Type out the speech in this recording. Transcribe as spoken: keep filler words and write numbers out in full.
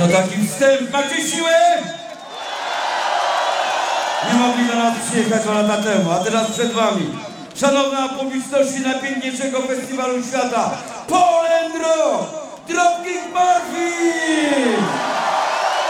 To taki wstęp. Macie siłę? Nie mogli do nas przyjechać dwa lata temu, a teraz przed wami. Szanowna publiczności najpiękniejszego festiwalu świata, Poland Rock, Dropkick Murphys!